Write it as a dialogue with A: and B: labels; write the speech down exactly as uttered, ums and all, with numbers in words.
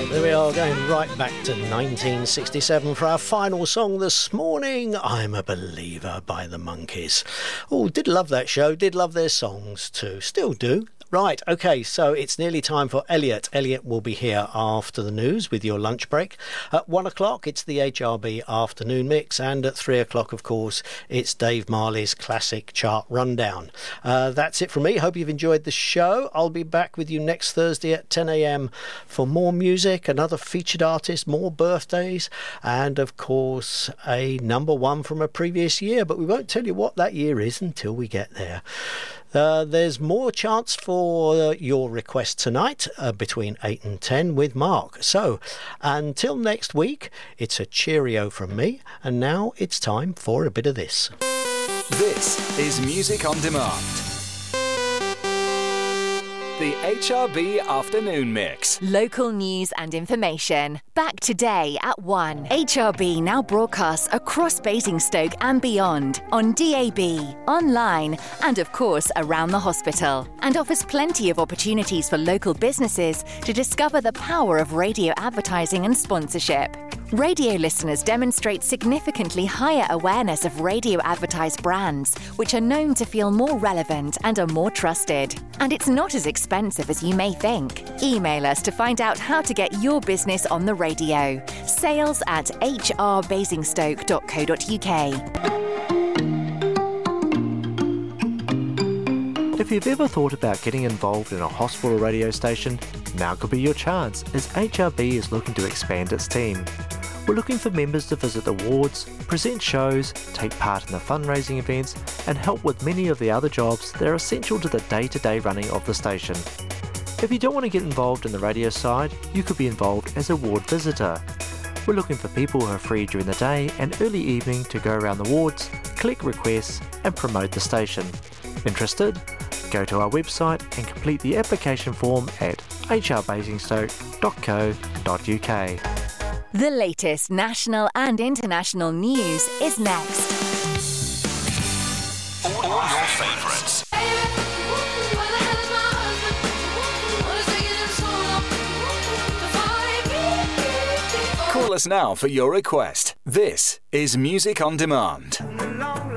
A: There we are, going right back to nineteen sixty-seven for our final song this morning, I'm a Believer by the Monkees. Oh, did love that show, did love their songs too, still do. Right, OK, so it's nearly time for Elliot. Elliot will be here after the news with your lunch break. At one o'clock, it's the H R B Afternoon Mix. And at three o'clock, of course, it's Dave Marley's Classic Chart Rundown. Uh, that's it from me. Hope you've enjoyed the show. I'll be back with you next Thursday at ten a.m. for more music, another featured artist, more birthdays, and, of course, a number one from a previous year. But we won't tell you what that year is until we get there. Uh, there's more chance for uh, your request tonight uh, between eight and ten with Mark. So until next week, it's a cheerio from me. And now it's time for a bit of this.
B: This is Music on Demand. The H R B Afternoon Mix.
C: Local news and information. Back today at one. H R B now broadcasts across Basingstoke and beyond on D A B, online, and of course around the hospital, and offers plenty of opportunities for local businesses to discover the power of radio advertising and sponsorship. Radio listeners demonstrate significantly higher awareness of radio advertised brands, which are known to feel more relevant and are more trusted. And it's not as expensive as you may think. Email us to find out how to get your business on the radio. Sales at h r basingstoke dot co dot u k.
D: If you've ever thought about getting involved in a hospital radio station, now could be your chance, as H R B is looking to expand its team. We're looking for members to visit the wards, present shows, take part in the fundraising events, and help with many of the other jobs that are essential to the day-to-day running of the station. If you don't want to get involved in the radio side, you could be involved as a ward visitor. We're looking for people who are free during the day and early evening to go around the wards, collect requests, and promote the station. Interested? Go to our website and complete the application form at h r basingstoke dot co dot u k.
C: The latest national and international news is next.
B: All your favourites. Call us now for your request. This is Music on Demand.